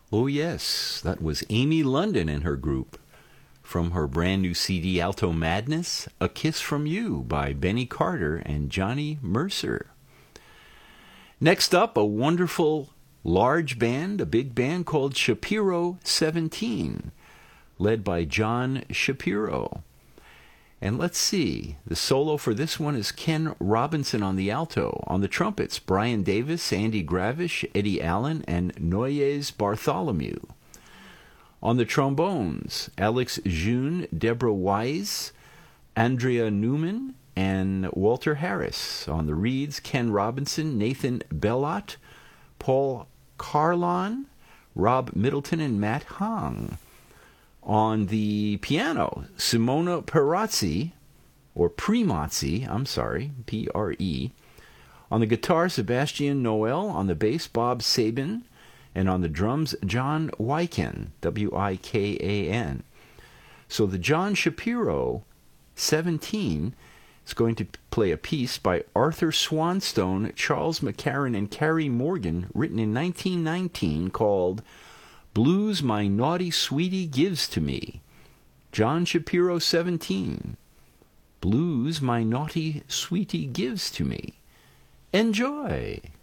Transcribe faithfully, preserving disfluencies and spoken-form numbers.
Oh, yes, that was Amy London and her group. From her brand new C D, Alto Madness, A Kiss From You by Benny Carter and Johnny Mercer. Next up, a wonderful large band, a big band called Shapiro seventeen, led by John Shapiro. And let's see, the solo for this one is Ken Robinson on the alto. On the trumpets, Brian Davis, Andy Gravish, Eddie Allen, and Noyes Bartholomew. On the trombones, Alex June, Deborah Wise, Andrea Newman, and Walter Harris. On the reeds, Ken Robinson, Nathan Bellot, Paul Carlon, Rob Middleton, and Matt Hong. On the piano, Simona Perazzi, or Premazzi, I'm sorry, P R E. On the guitar, Sebastian Noel. On the bass, Bob Sabin. And on the drums, John Wyken, W I K A N. So the John Shapiro seventeen is going to play a piece by Arthur Swanstone, Charles McCarran, and Carrie Morgan, written in nineteen nineteen, called Blues My Naughty Sweetie Gives to Me. John Shapiro seventeen. Blues My Naughty Sweetie Gives to Me. Enjoy!